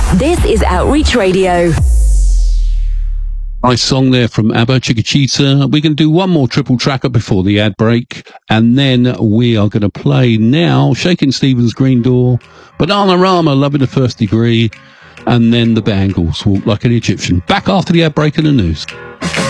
This is Outreach Radio. Nice song there from ABBA, Chiquitita. We're going to do one more triple tracker before the ad break, and then we are going to play now Shakin' Stevens' Green Door, Bananarama, Loving the First Degree, and then the Bangles, Walk Like an Egyptian. Back after the ad break and the news.